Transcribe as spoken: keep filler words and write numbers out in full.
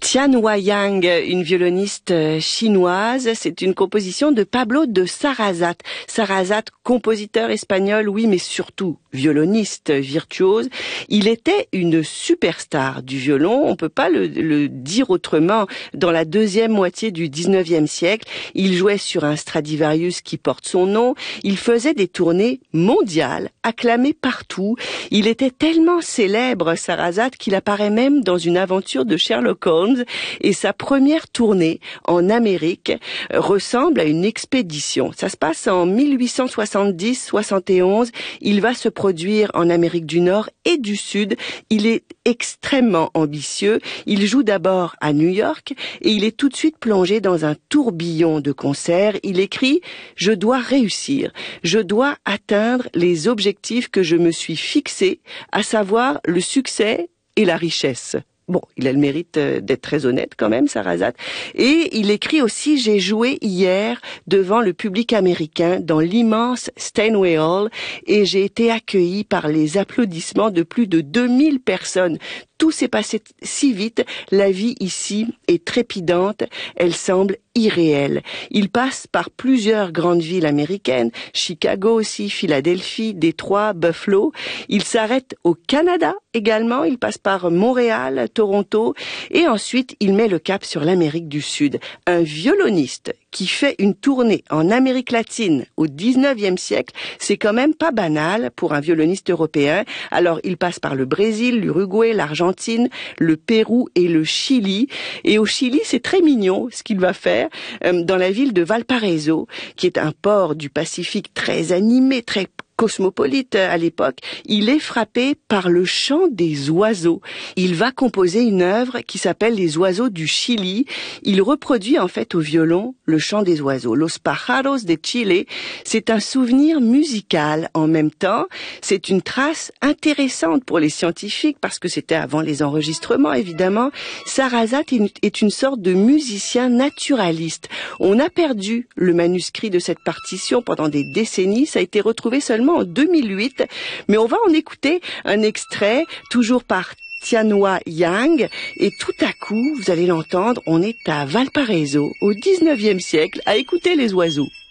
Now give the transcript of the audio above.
Tianhua Yang, une violoniste chinoise, c'est une composition de Pablo de Sarasate. Sarasate, compositeur espagnol, oui, mais surtout violoniste virtuose. Il était une superstar du violon, on peut pas le, le dire autrement. Dans la deuxième moitié du dix-neuvième siècle, il jouait sur un Stradivarius qui porte son nom. Il faisait des tournées mondiales, acclamé partout. Il était tellement célèbre, Sarasate, qu'il apparaît même dans une aventure de Sherlock Holmes. Et sa première tournée en Amérique ressemble à une expédition. Ça se passe en mille huit cent soixante-dix soixante et onze. Il va se produire en Amérique du Nord et du Sud. Il est extrêmement ambitieux. Il joue d'abord à New York et il est tout de suite plongé dans un tourbillon de concerts. Il écrit « Je dois réussir. Je dois atteindre les objectifs que je me suis fixés, à savoir le succès et la richesse. » Bon, il a le mérite d'être très honnête quand même, Sarasate. Et il écrit aussi « J'ai joué hier devant le public américain dans l'immense Steinway Hall et j'ai été accueilli par les applaudissements de plus de deux mille personnes. Tout s'est passé si vite, la vie ici est trépidante, elle semble irréelle. » Il passe par plusieurs grandes villes américaines, Chicago aussi, Philadelphie, Détroit, Buffalo. Il s'arrête au Canada également, il passe par Montréal, Toronto, et ensuite il met le cap sur l'Amérique du Sud. Un violoniste qui fait une tournée en Amérique latine au dix-neuvième siècle, c'est quand même pas banal pour un violoniste européen. Alors il passe par le Brésil, l'Uruguay, l'Argentine, le Pérou et le Chili. Et au Chili, c'est très mignon ce qu'il va faire euh, dans la ville de Valparaiso, qui est un port du Pacifique très animé, très cosmopolite à l'époque. Il est frappé par le chant des oiseaux. Il va composer une œuvre qui s'appelle Les oiseaux du Chili. Il reproduit en fait au violon le chant des oiseaux. Los pájaros de Chile, c'est un souvenir musical en même temps. C'est une trace intéressante pour les scientifiques parce que c'était avant les enregistrements évidemment. Sarasate est une sorte de musicien naturaliste. On a perdu le manuscrit de cette partition pendant des décennies. Ça a été retrouvé seulement en deux mille huit, mais on va en écouter un extrait, toujours par Tianhua Yang, et tout à coup, vous allez l'entendre, on est à Valparaiso, au dix-neuvième siècle, à écouter les oiseaux.